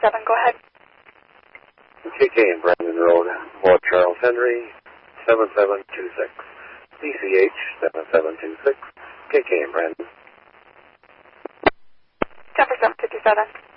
go ahead. KK and Brandon Road, Fort Charles Henry, 7726. DCH 7726. KK and Brandon. 10 for 757.